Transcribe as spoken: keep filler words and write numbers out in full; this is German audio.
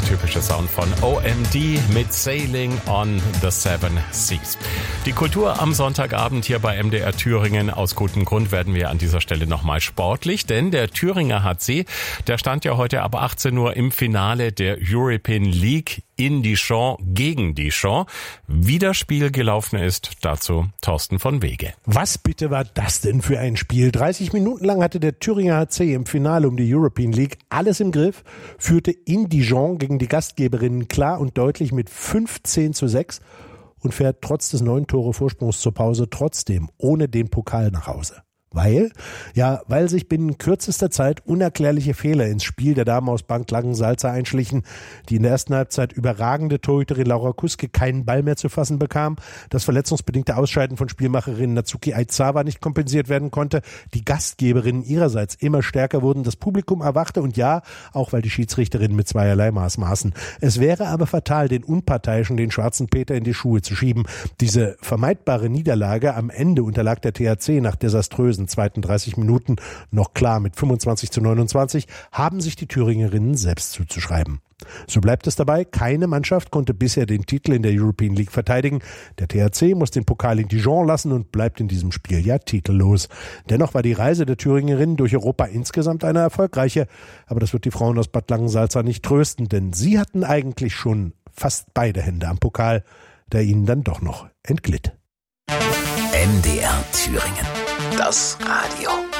typische Sound von O M D mit Sailing on the Seven Seas. Die Kultur am Sonntagabend hier bei M D R Thüringen. Aus gutem Grund werden wir an dieser Stelle nochmal sportlich, denn der Thüringer H C, der stand ja heute ab achtzehn Uhr im Finale der European League in Dijon gegen Dijon. Wie das Spiel gelaufen ist, dazu Thorsten von Wege. Was bitte war das denn für ein Spiel? dreißig Minuten lang hatte der Thüringer H C im Finale um die European League alles im Griff, führte in Dijon gegen die Gastgeberinnen klar und deutlich mit fünfzehn zu sechs und fährt trotz des neun Tore Vorsprungs zur Pause trotzdem ohne den Pokal nach Hause. Weil? Ja, weil sich binnen kürzester Zeit unerklärliche Fehler ins Spiel der Damen aus Bad Langensalza einschlichen, die in der ersten Halbzeit überragende Torhüterin Laura Kuske keinen Ball mehr zu fassen bekam, das verletzungsbedingte Ausscheiden von Spielmacherin Natsuki Aizawa nicht kompensiert werden konnte, die Gastgeberinnen ihrerseits immer stärker wurden, das Publikum erwachte und ja, auch weil die Schiedsrichterinnen mit zweierlei Maß maßen. Es wäre aber fatal, den Unparteiischen, den schwarzen Peter in die Schuhe zu schieben. Diese vermeidbare Niederlage am Ende unterlag der T H C nach desaströsen zweiten dreißig Minuten noch klar mit fünfundzwanzig zu neunundzwanzig, haben sich die Thüringerinnen selbst zuzuschreiben. So bleibt es dabei, keine Mannschaft konnte bisher den Titel in der European League verteidigen. Der T H C muss den Pokal in Dijon lassen und bleibt in diesem Spiel ja titellos. Dennoch war die Reise der Thüringerinnen durch Europa insgesamt eine erfolgreiche. Aber das wird die Frauen aus Bad Langensalza nicht trösten, denn sie hatten eigentlich schon fast beide Hände am Pokal, der ihnen dann doch noch entglitt. M D R Thüringen. Das Radio.